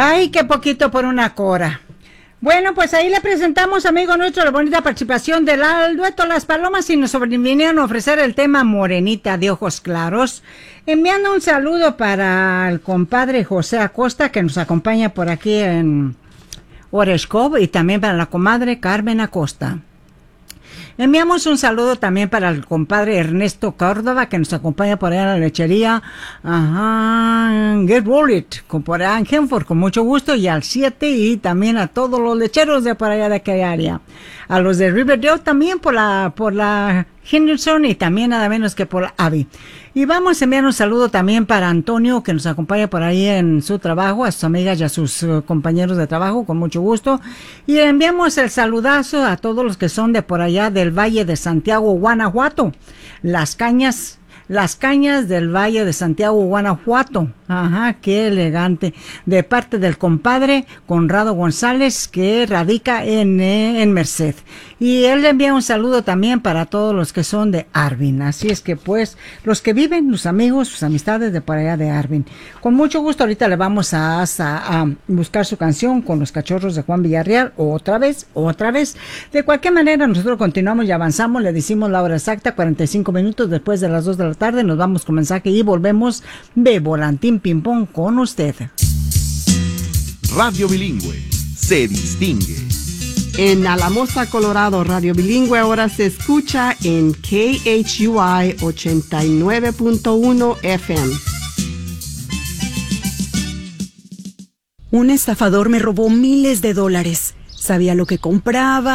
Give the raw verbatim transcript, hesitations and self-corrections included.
Ay, qué poquito por una cora. Bueno, pues ahí le presentamos, amigo nuestro, la bonita participación del dueto Las Palomas y nos vinieron a ofrecer el tema Morenita de Ojos Claros. Enviando un saludo para el compadre José Acosta, que nos acompaña por aquí en Oreshkov, y también para la comadre Carmen Acosta. Enviamos un saludo también para el compadre Ernesto Córdoba, que nos acompaña por allá en la lechería. Ajá, Get Wallet, por allá en Henford, con mucho gusto, y al siete, y también a todos los lecheros de por allá de aquella área. A los de Riverdale también por la, por la Henderson, y también nada menos que por la Abby. Y vamos a enviar un saludo también para Antonio, que nos acompaña por ahí en su trabajo, a sus amigas y a sus uh, compañeros de trabajo, con mucho gusto. Y enviamos el saludazo a todos los que son de por allá del Valle de Santiago, Guanajuato. Las cañas, las cañas del Valle de Santiago, Guanajuato. Ajá, qué elegante. De parte del compadre Conrado González, que radica en, eh, en Merced. Y él le envía un saludo también para todos los que son de Arvin. Así es que pues, los que viven, los amigos, sus amistades de por allá de Arvin. Con mucho gusto ahorita le vamos a, a, a buscar su canción con los cachorros de Juan Villarreal. Otra vez, otra vez. De cualquier manera, nosotros continuamos y avanzamos. Le decimos la hora exacta, cuarenta y cinco minutos después de las dos de la tarde. Nos vamos con mensaje y volvemos de Volantín Ping-Pong con usted. Radio Bilingüe se distingue. En Alamosa, Colorado, Radio Bilingüe ahora se escucha en K H U I ochenta y nueve punto uno F M. Un estafador me robó miles de dólares. Sabía lo que compraba.